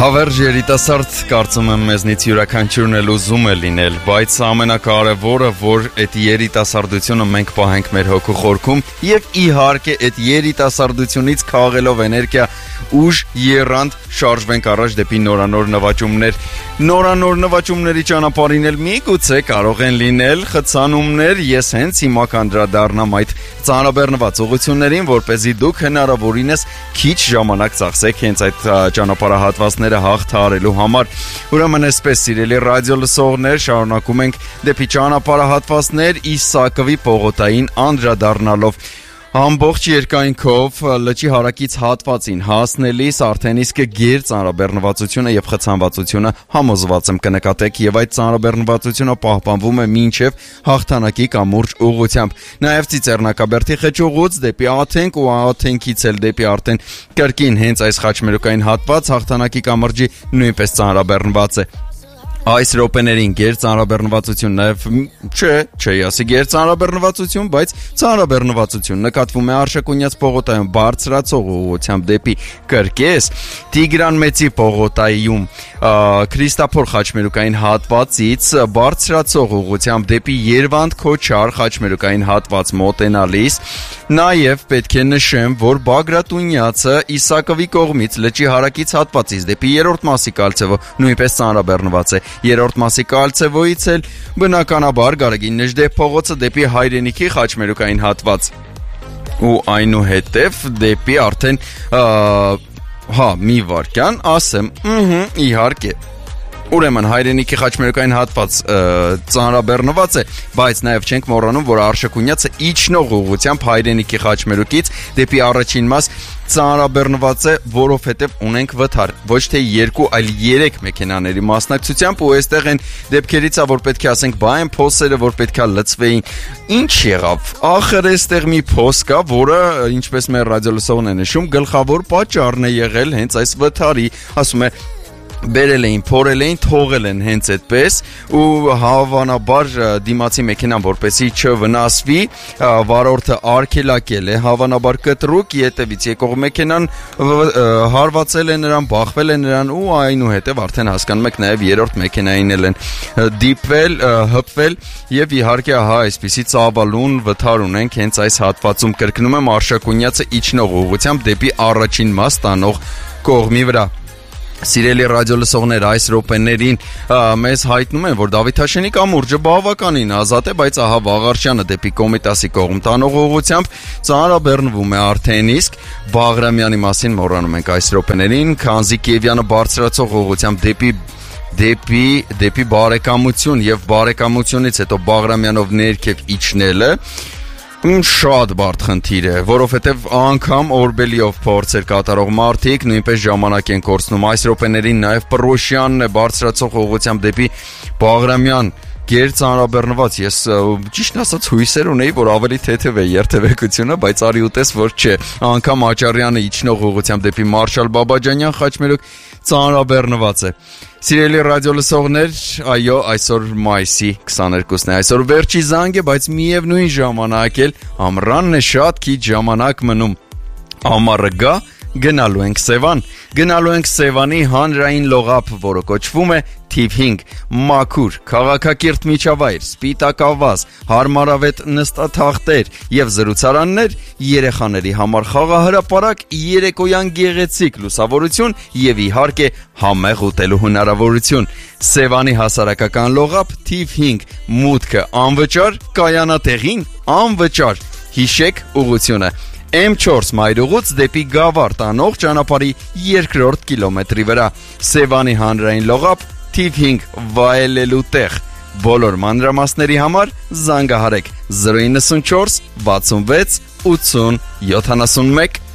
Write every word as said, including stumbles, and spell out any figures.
Հավերժ երիտասարդ կարծում եմ մեզնից յուրաքանչյուրն էլ ուզում է լինել, բայց ամենակարևորը, որ այդ երիտասարդությունը մենք պահենք մեր հոգու խորքում եւ իհարկե այդ երիտասարդությունից քաղելով էներգիա, ուժ, եռանդ շարժվենք առաջ դեպի նորանոր նվաճումներ։ Նորանոր նվաճումների ճանապարհին էլ միգուցե կարող են լինել խցանումներ, ես հենց հիմա կանդրադառնամ այդ ծանրաբեռնված ուղղություններին, որպեսզի դուք հնարավորինս քիչ ժամանակ ծախսեք հենց այդ ճանապարհահատվածները հաղթահարելու համար։ Ուրեմն այսպես, սիրելի ռադիո լսողներ, շարունակում ենք դեպի ճանապարհահատվածներ Իսակովի պողոտային անդրադառնալով։ Ամբողջ երկայնքով լճի հարակից հատվածին հասնելիս արդեն իսկ գեր ծանրաբեռնվածությունը եւ խցանվածությունը համոզված եմ կնկատեք եւ այդ ծանրաբեռնվածությունը պահպանվում է մինչեւ հաղթանակի կամուրջ ուղղությամբ։ Նաեւ Ծիծեռնակաբերդի խճուղուց դեպի Աթենք ու Աթենքից էլ դեպի արդեն կրկին հենց այս խաչմերուկային հատված հաղթանակի կամրջի նույնպես ծանրաբեռնված է։ Այս րոպեներին գեր ծանրաբեռնվածություն նաև չէ, չէ, ասի գեր ծանրաբեռնվածություն, բայց ծանրաբեռնվածություն նկատվում է Արշակունյաց պողոտայում բարձրացող ուղղությամբ դեպի Կրկես, Տիգրան Մեծի պողոտայում Քրիստափոր խաչմերուկային հատվածից բարձրացող ուղղությամբ դեպի Երվանդ Քոչար խաչմերուկային հատված մոտենալիս, նաև պետք է նշեմ, որ Բագրատունյացը Իսակովի կողմից լճի հարակից հատվածից դեպի երրորդ մասի կալցևը նույնպես ծանրաբեռնված է։ Երրորդ մասի կալցևոից էլ բնականաբար Գարեգին Նժդեհ փողոցը դեպի Հայրենիքի խաչմերուկային հատված ու այնուհետև դեպի արդեն հա մի վարքյան ասեմ իհարկե Ուրեմն Հայրենիքի խաչմերուկային հատված ծանրաբեռնված է, բայց նաև չենք մոռանում, որ Արշակունյացը իջնող ուղղությամբ Հայրենիքի խաչմերուկից դեպի առաջին մաս ծանրաբեռնված է, որովհետև ունենք վթար, ոչ թե երկու, այլ երեք մեքենաների մասնակցությամբ ու այստեղ են դեպքերից է, որ պետք է ասենք, բա այն փոսերը, որ պետք է լցվեին, ինչ եղավ։ Ախր այստեղ մի փոս կա, որը, ինչպես մեր ռադիոլսողն է նշում, գլխավոր պատճառն է եղել հենց այս վթարի, ասում է բերել էին, փորել էին, թողել են հենց այդպես ու հավանաբար դիմացի մեքենան որպեսի չվնասվի, վարորդը արգելակել է, հավանաբար կտրուկ ետևից եկող մեքենան հարվածել է նրան, բախվել է նրան ու այնուհետև արդեն հասկանում եք նաև երրորդ մեքենային էլ են դիպվել, հպվել եւ իհարկե ահա այսպիսի ծավալուն վթար ունենք հենց այս հատվածում կրկնում եմ Արշակունյացը իջնող ուղղությամբ դեպի առաջին մաս տանող կողմի վրա։ Սիրելի ռադիոլսողներ, այս րոպեներին մեզ հայտնում են, որ Դավիթաշենի կամուրջը բավականին ազատ է, բայց ահա Վաղարշյանը դեպի Կոմիտասի կողմ տանող ուղղությամբ ծանրաբեռնվում է արդեն իսկ Բաղրամյանի մասին մոռանում ենք այս րոպեներին, քանզի Կիևյանը բարձրացող ուղղությամբ դեպի դեպի դեպի բարեկամություն եւ բարեկամությունից հետո Բաղրամյանով ներքև իջնելը շատ բարդ խնդիր է, որովհետև անգամ օրբելիով փորձեր կատարող մարդիկ նույնպես ժամանակ են կորցնում։ Այս րոպեներին նաև Պռոշյանն է բարձրացող ուղղությամբ դեպի Բաղրամյան գեր ծանրաբեռնված։ Ես ճիշտ ասած հույսեր ունեի, որ ավելի թեթև է երթևեկությունը, բայց արի ուտես, որ չէ։ Անգամ Աճարյանը իջնող ուղղությամբ դեպի Մարշալ Բաբաջանյան խաչմերուկ ծանրաբեռնված է։ Սիրելի ռադիոլսողներ, այո, այսօր մայիսի քսաներկուսն է, այսօր վերջի զանգ է, բայց միևնույն ժամանակ էլ ամռանն է, շատ քիչ ժամանակ մնում։ Ամառը գա, գնալու ենք Սևան, գնալու ենք Սևանի հանրային լողափ, որը կոչվում է թիվ հինգ, մաքուր, քաղաքակիրթ միջավայր, սպիտակավազ, հարմարավետ նստաթախտեր եւ զրուցարաններ, երեխաների համար խաղահրապարակ, երեկոյան գեղեցիկ լուսավորություն եւ իհարկե համեղ ուտելու հնարավորություն։ Սևանի հասարակական լողափ թիվ հինգ, մուտքը անվճար, կայանատեղին անվճար։ Հիշեք ուղղությունը Էմ չորս մայրուղուց դեպի Գավառ տանող ճանապարհի երկրորդ կիլոմետրի վրա։ Սևանի հանրային լողափ թիվ հինգ վայելելու տեղ։ Բոլոր մանրամասների համար զանգահարեք զրո իննսուն չորս վաթսունվեց ութսուն յոթանասունմեկ